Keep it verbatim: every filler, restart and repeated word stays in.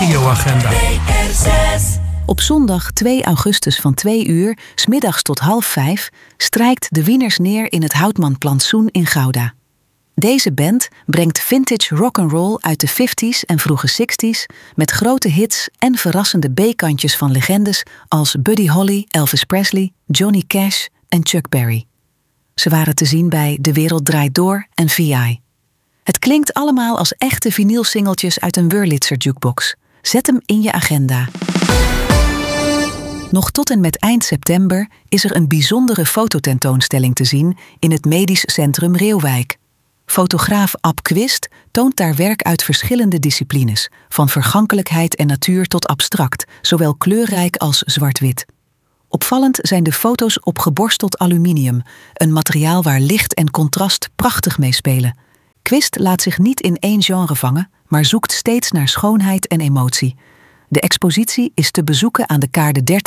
radioagenda. Op zondag twee augustus van twee uur, 's middags tot half vijf, strijkt de Wieners neer in het Houtman-plantsoen in Gouda. Deze band brengt vintage rock'n'roll uit de vijftiger en vroege zestigers met grote hits en verrassende B-kantjes van legendes als Buddy Holly, Elvis Presley, Johnny Cash en Chuck Berry. Ze waren te zien bij De Wereld Draait Door en V I. Het klinkt allemaal als echte vinylsingeltjes uit een Wurlitzer jukebox. Zet hem in je agenda. Nog tot en met eind september is er een bijzondere fototentoonstelling te zien in het Medisch Centrum Reeuwijk. Fotograaf Ab Quist toont daar werk uit verschillende disciplines, van vergankelijkheid en natuur tot abstract, zowel kleurrijk als zwart-wit. Opvallend zijn de foto's op geborsteld aluminium, een materiaal waar licht en contrast prachtig meespelen. Quist laat zich niet in één genre vangen, maar zoekt steeds naar schoonheid en emotie. De expositie is te bezoeken aan de Kaarde dertien